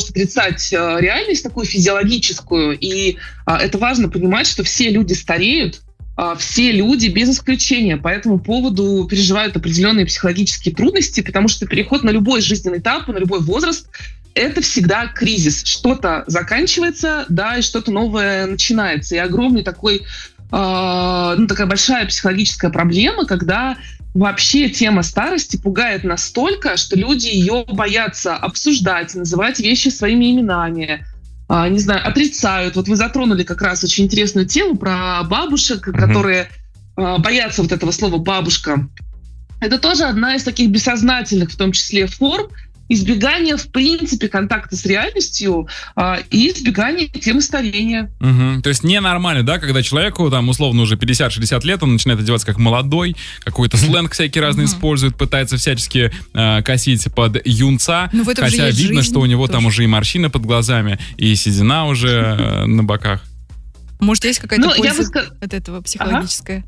отрицать реальность такую физиологическую. И это важно понимать, что все люди стареют, все люди без исключения по этому поводу переживают определенные психологические трудности, потому что переход на любой жизненный этап, на любой возраст — это всегда кризис. Что-то заканчивается, да, и что-то новое начинается. И огромный такой, такая большая психологическая проблема, когда вообще тема старости пугает настолько, что люди ее боятся обсуждать, называть вещи своими именами, не знаю, отрицают. Вот вы затронули как раз очень интересную тему про бабушек, которые боятся вот этого слова «бабушка». Это тоже одна из таких бессознательных, в том числе, форм избегания, в принципе, контакта с реальностью и избегания темы старения. То есть ненормально, да, когда человеку, там, условно, уже 50-60 лет, он начинает одеваться как молодой, какой-то сленг всякий разный использует, пытается всячески косить под юнца, хотя видно, что у него тоже там уже и морщины под глазами, и седина уже на боках. Может, есть какая-то польза от этого психологическая?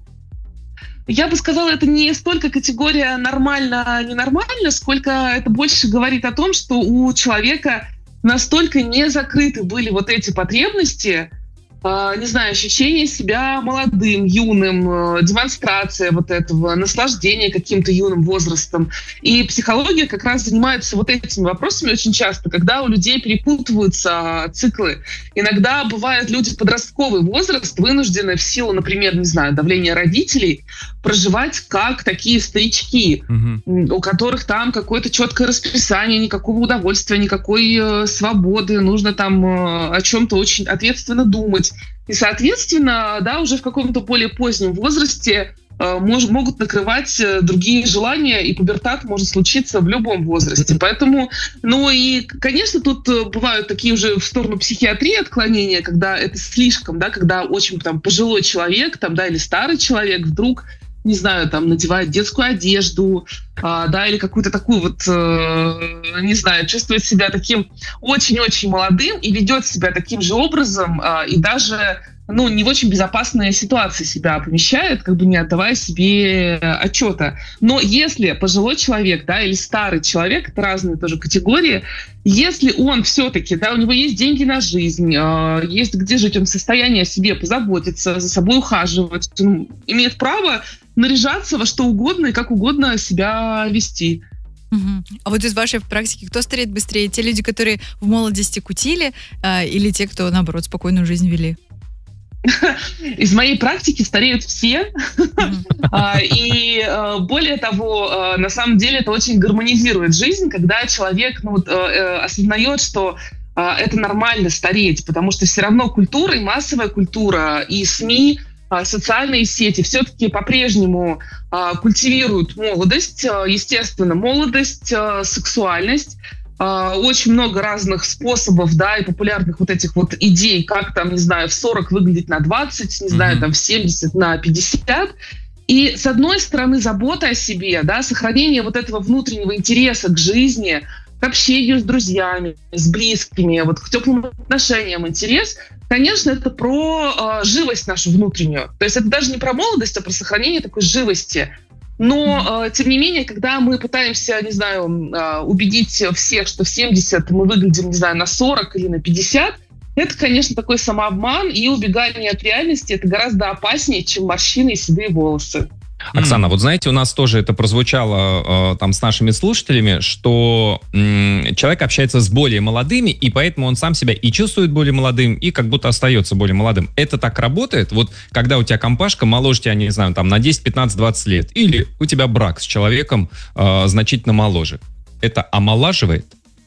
Я бы сказала, это не столько категория нормально-ненормально, сколько это больше говорит о том, что у человека настолько не закрыты были вот эти потребности, не знаю, ощущение себя молодым, юным, демонстрация вот этого, наслаждение каким-то юным возрастом. И психология как раз занимается вот этими вопросами очень часто, когда у людей перепутываются циклы. Иногда бывают люди в подростковый возраст вынуждены в силу, например, не знаю, давления родителей проживать как такие старички, у которых там какое-то четкое расписание, никакого удовольствия, никакой свободы, нужно там о чем-то очень ответственно думать. И, соответственно, да, уже в каком-то более позднем возрасте могут накрывать другие желания, и пубертат может случиться в любом возрасте. Поэтому, и, конечно, тут бывают такие уже в сторону психиатрии отклонения, когда это слишком, да, когда очень там пожилой человек, там, да, или старый человек вдруг, не знаю, там, надевает детскую одежду, да, или какую-то такую вот, не знаю, чувствует себя таким очень-очень молодым и ведет себя таким же образом, и даже, не в очень безопасные ситуации себя помещает, как бы не отдавая себе отчета. Но если пожилой человек, да, или старый человек, это разные тоже категории, если он все-таки, да, у него есть деньги на жизнь, есть где жить, он в состоянии о себе позаботиться, за собой ухаживать, он имеет право наряжаться во что угодно и как угодно себя вести. А вот из вашей практики кто стареет быстрее? Те люди, которые в молодости кутили, или те, кто, наоборот, спокойную жизнь вели? Из моей практики стареют все. И более того, на самом деле это очень гармонизирует жизнь, когда человек осознает, что это нормально стареть, потому что все равно культура, и массовая культура, и СМИ, социальные сети все-таки по-прежнему культивируют молодость, естественно, молодость, сексуальность. Очень много разных способов, да, и популярных вот этих вот идей, как там, не знаю, в 40 выглядеть на 20, не знаю, там в 70 на 50. И с одной стороны забота о себе, да, сохранение вот этого внутреннего интереса к жизни, к общению с друзьями, с близкими, вот к теплым отношениям интерес, конечно, это про живость нашу внутреннюю. То есть это даже не про молодость, а про сохранение такой живости. Но, тем не менее, когда мы пытаемся, не знаю, убедить всех, что в 70 мы выглядим, не знаю, на 40 или на 50, это, конечно, такой самообман, и убегание от реальности это гораздо опаснее, чем морщины и седые волосы. Оксана, вот знаете, у нас тоже это прозвучало там с нашими слушателями, что человек общается с более молодыми, и поэтому он сам себя и чувствует более молодым, и как будто остается более молодым. Это так работает? Вот когда у тебя компашка моложе тебя, не знаю, там на 10, 15, 20 лет, или у тебя брак с человеком значительно моложе. Это омолаживает?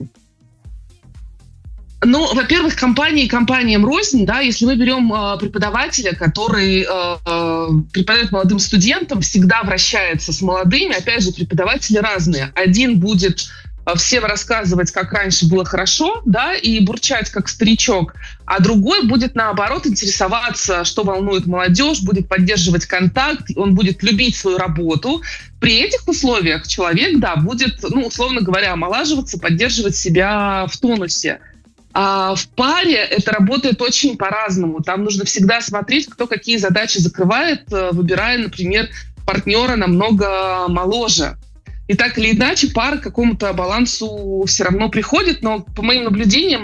Во-первых, компаниям рознь, да, если мы берем преподавателя, который преподает молодым студентам, всегда вращается с молодыми, опять же, преподаватели разные. Один будет всем рассказывать, как раньше было хорошо, да, и бурчать как старичок, а другой будет, наоборот, интересоваться, что волнует молодежь, будет поддерживать контакт, он будет любить свою работу. При этих условиях человек, да, будет, условно говоря, омолаживаться, поддерживать себя в тонусе. А в паре это работает очень по-разному. Там нужно всегда смотреть, кто какие задачи закрывает, выбирая, например, партнера намного моложе. И так или иначе пара к какому-то балансу все равно приходит, но по моим наблюдениям